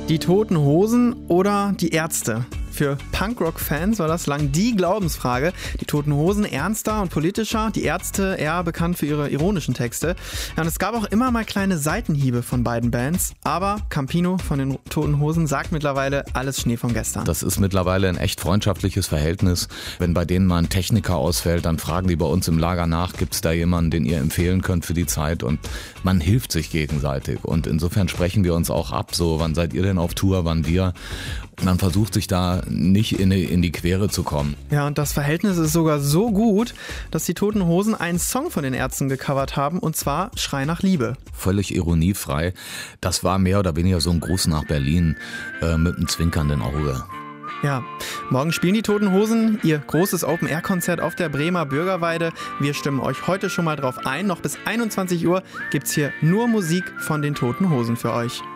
Die Toten Hosen oder die Ärzte? Für Punkrock-Fans war das lang die Glaubensfrage. Die Toten Hosen ernster und politischer, die Ärzte eher bekannt für ihre ironischen Texte. Ja, und es gab auch immer mal kleine Seitenhiebe von beiden Bands, aber Campino von den Toten Hosen sagt mittlerweile, alles Schnee von gestern. Das ist mittlerweile ein echt freundschaftliches Verhältnis. Wenn bei denen mal ein Techniker ausfällt, dann fragen die bei uns im Lager nach, gibt es da jemanden, den ihr empfehlen könnt für die Zeit, und man hilft sich gegenseitig, und insofern sprechen wir uns auch ab, so wann seid ihr denn auf Tour, wann wir. Man versucht sich da nicht in die Quere zu kommen. Ja, und das Verhältnis ist sogar so gut, dass die Toten Hosen einen Song von den Ärzten gecovert haben, und zwar Schrei nach Liebe. Völlig ironiefrei. Das war mehr oder weniger so ein Gruß nach Berlin mit einem zwinkernden Auge. Ja, morgen spielen die Toten Hosen ihr großes Open-Air-Konzert auf der Bremer Bürgerweide. Wir stimmen euch heute schon mal drauf ein. Noch bis 21 Uhr gibt's hier nur Musik von den Toten Hosen für euch.